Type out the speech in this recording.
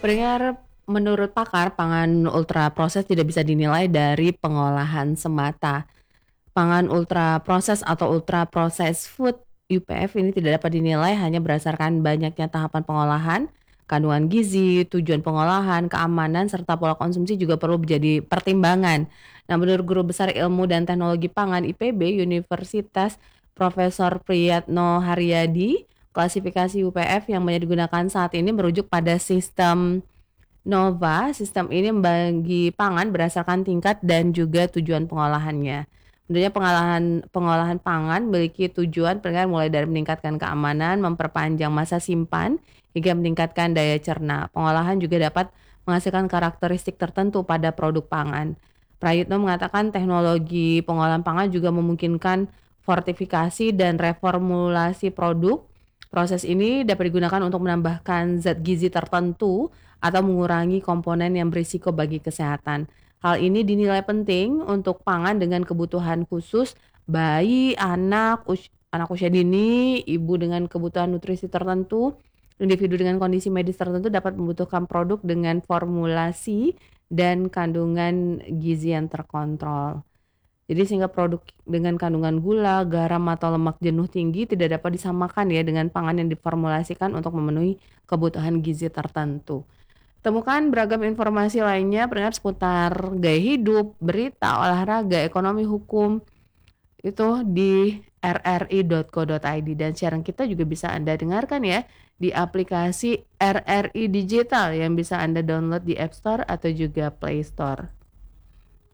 Pendengar, menurut pakar, pangan ultra proses tidak bisa dinilai dari pengolahan semata. Pangan ultra proses atau ultra processed food (UPF) ini tidak dapat dinilai hanya berdasarkan banyaknya tahapan pengolahan, kandungan gizi, tujuan pengolahan, keamanan, serta pola konsumsi juga perlu menjadi pertimbangan. Nah, menurut Guru Besar Ilmu dan Teknologi Pangan IPB Universitas Profesor Priyatno Haryadi, klasifikasi UPF yang banyak digunakan saat ini merujuk pada sistem Nova. Sistem ini membagi pangan berdasarkan tingkat dan juga tujuan pengolahannya. Tentunya pengolahan pangan memiliki tujuan pendengar mulai dari meningkatkan keamanan, memperpanjang masa simpan, hingga meningkatkan daya cerna. Pengolahan juga dapat menghasilkan karakteristik tertentu pada produk pangan. Prayitno mengatakan teknologi pengolahan pangan juga memungkinkan fortifikasi dan reformulasi produk. Proses ini dapat digunakan untuk menambahkan zat gizi tertentu atau mengurangi komponen yang berisiko bagi kesehatan. Hal ini dinilai penting untuk pangan dengan kebutuhan khusus bayi, anak usia dini, ibu dengan kebutuhan nutrisi tertentu, individu dengan kondisi medis tertentu dapat membutuhkan produk dengan formulasi dan kandungan gizi yang terkontrol. Jadi sehingga produk dengan kandungan gula, garam atau lemak jenuh tinggi tidak dapat disamakan ya dengan pangan yang diformulasikan untuk memenuhi kebutuhan gizi tertentu. Temukan beragam informasi lainnya pendengar seputar gaya hidup, berita, olahraga, ekonomi, hukum itu di rri.co.id, dan siaran kita juga bisa Anda dengarkan ya di aplikasi RRI Digital yang bisa Anda download di App Store atau juga Play Store.